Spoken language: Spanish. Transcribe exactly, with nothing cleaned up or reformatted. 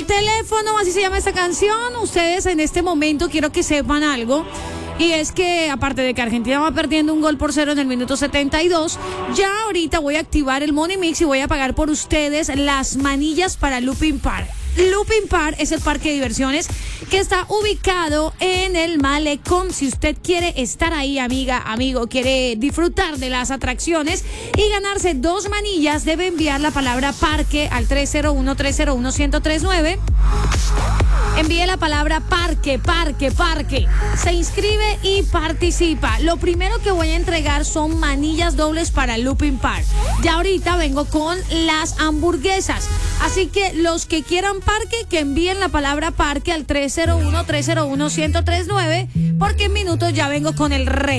el teléfono, así se llama esta canción. Ustedes en este momento quiero que sepan algo. Y es que, aparte de que Argentina va perdiendo un gol por cero en el minuto setenta y dos, ya ahorita voy a activar el Money Mix y voy a pagar por ustedes las manillas para Looping Park. Looping Park es el parque de diversiones que está ubicado en el Malecón. Si usted quiere estar ahí, amiga, amigo, quiere disfrutar de las atracciones y ganarse dos manillas, debe enviar la palabra parque al tres cero uno, tres cero uno, uno cero tres nueve. Envíe la palabra parque, parque, parque. Se inscribe y participa. Lo primero que voy a entregar son manillas dobles para Looping Park. Ya ahorita vengo con las hamburguesas. Así que los que quieran parque, que envíen la palabra parque al tres cero uno, tres cero uno, uno cero tres nueve, porque en minutos ya vengo con el rey.